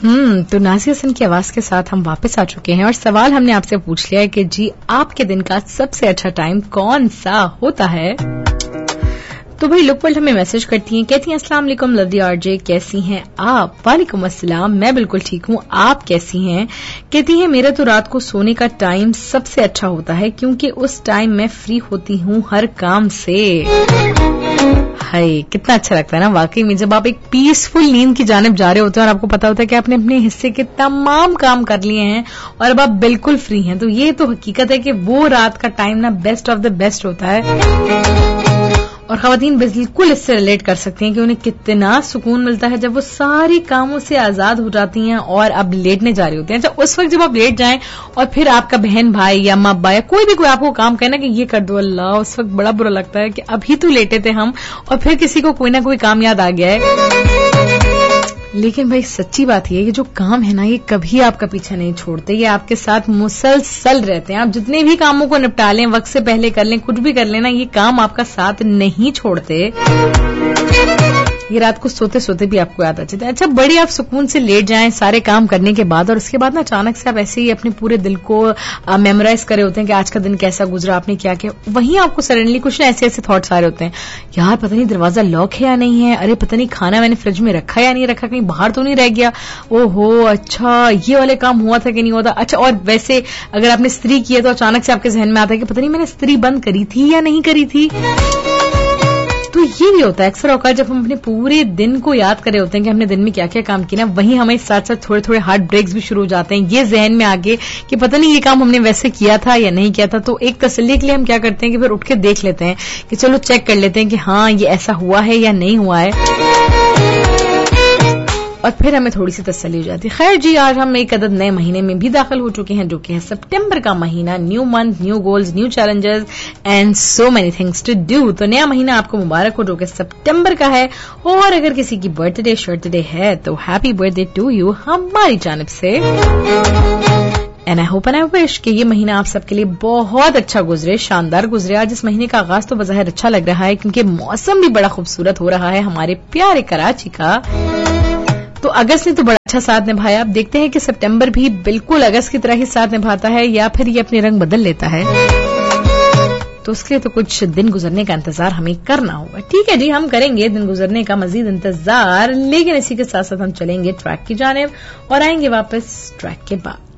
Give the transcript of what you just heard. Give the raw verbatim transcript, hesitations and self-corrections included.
हम्म तो नाज़िया हसन की आवाज के साथ हम वापस आ चुके हैं और सवाल हमने आपसे पूछ लिया है कि जी आपके दिन का सबसे अच्छा टाइम कौन सा होता है। तो भाई लोकवर्ल्ड हमें मैसेज करती हैं, कहती हैं अस्सलाम वालेकुम लवली आरजे, कैसी हैं आप? वालेकुम अस्सलाम, मैं बिल्कुल ठीक हूँ, आप कैसी हैं? कहती हैं मेरा तो रात को सोने का टाइम सबसे अच्छा होता है क्योंकि उस टाइम मैं फ्री होती हूँ हर काम से। हाय कितना अच्छा लगता है ना वाकई में, जब आप एक पीसफुल नींद की जानिब जा रहे होते हैं और आपको पता होता है कि आपने अपने हिस्से के तमाम काम कर लिए हैं और अब आप बिल्कुल फ्री हैं। तो ये तो हकीकत है कि वो रात का टाइम ना बेस्ट ऑफ द बेस्ट होता है और खवातीन बिल्कुल इससे रिलेट कर सकती हैं कि उन्हें कितना सुकून मिलता है जब वो सारी कामों से आजाद हो जाती हैं और अब लेटने जा रही होती हैं। अच्छा उस वक्त जब आप लेट जाएं और फिर आपका बहन भाई या अम्मा अब्बा या कोई भी कोई आपको काम कहना कि ये कर दो, अल्लाह उस वक्त बड़ा बुरा लगता है कि अभी तो लेटे थे हम और फिर किसी को कोई ना कोई काम याद आ गया है। लेकिन भाई सच्ची बात ये, ये जो काम है ना ये कभी आपका पीछा नहीं छोड़ते, ये आपके साथ मुसलसल रहते हैं। आप जितने भी कामों को निपटा लें, वक्त से पहले कर लें, कुछ भी कर लेना, ये काम आपका साथ नहीं छोड़ते। ये रात को सोते सोते भी आपको याद आ जाता है। अच्छा बड़ी आप सुकून से लेट जाएं सारे काम करने के बाद और उसके बाद ना अचानक से आप ऐसे ही अपने पूरे दिल को मेमोराइज करे होते हैं कि आज का दिन कैसा गुजरा, आपने क्या किया। वहीं आपको सडनली कुछ ना ऐसे ऐसे थॉट्स आ रहे होते हैं, यार पता नहीं दरवाजा लॉक है या नहीं है, अरे पता नहीं खाना मैंने फ्रिज में रखा या नहीं रखा, कहीं बाहर तो नहीं रह गया, ओहो अच्छा ये वाले काम हुआ था कि नहीं हुआ था। अच्छा और वैसे अगर आपने इस्त्री की है तो अचानक से आपके जहन में आता है कि पता नहीं मैंने इस्त्री बंद करी थी या नहीं करी थी। तो ये भी होता है अक्सर औकात जब हम अपने पूरे दिन को याद कर रहे होते हैं कि हमने दिन में क्या क्या काम किया ना, वहीं हमें साथ साथ थोड़े थोड़े हार्ट ब्रेक्स भी शुरू हो जाते हैं। ये जहन में आगे कि पता नहीं ये काम हमने वैसे किया था या नहीं किया था। तो एक तसल्ली के लिए हम क्या करते हैं कि फिर उठ के देख लेते हैं कि चलो चेक कर लेते हैं कि हाँ ये ऐसा हुआ है या नहीं हुआ है और फिर हमें थोड़ी सी तसल्ली हो जाती है। खैर जी आज हम एक अदद नए महीने में भी दाखिल हो चुके हैं जो कि है सितंबर का महीना। New month, new goals, new challenges and so many things to do. तो नया महीना आपको मुबारक हो जो कि सितंबर का है और अगर किसी की बर्थडे शर्टडे है तो हैप्पी बर्थडे टू यू हमारी जानिब से। And I hope and I wish कि ये महीना आप सबके लिए बहुत अच्छा गुजरे, शानदार गुजरे। आज इस महीने का आगाज तो बज़ाहिर अच्छा लग रहा है क्योंकि मौसम भी बड़ा खूबसूरत हो रहा है हमारे प्यारे कराची का। तो अगस्त ने तो बड़ा अच्छा साथ निभाया, अब देखते हैं कि सितंबर भी बिल्कुल अगस्त की तरह ही साथ निभाता है या फिर ये अपने रंग बदल लेता है। तो उसके लिए तो कुछ दिन गुजरने का इंतजार हमें करना होगा। ठीक है जी हम करेंगे दिन गुजरने का मजीद इंतजार, लेकिन इसी के साथ साथ हम चलेंगे ट्रैक की जानिब और आएंगे वापस ट्रैक के बाद।